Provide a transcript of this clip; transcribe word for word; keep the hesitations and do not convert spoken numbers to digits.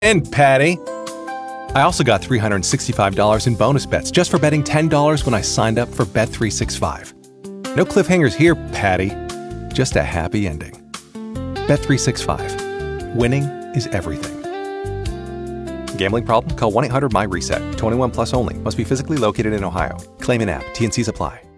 And Patty. I also got three hundred sixty-five dollars in bonus bets just for betting ten dollars when I signed up for Bet three sixty-five. No cliffhangers here, Patty. Just a happy ending. Bet three sixty-five. Winning is everything. Gambling problem? Call one eight hundred M Y RESET. twenty-one plus only. Must be physically located in Ohio. Claim in app. T N Cs apply.